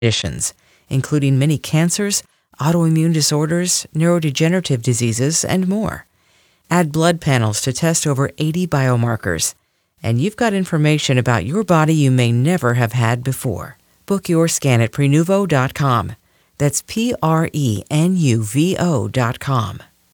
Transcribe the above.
conditions, including many cancers, autoimmune disorders, neurodegenerative diseases, and more. Add blood panels to test over 80 biomarkers, and you've got information about your body you may never have had before. Book your scan at Prenuvo.com. That's Prenuvo.com.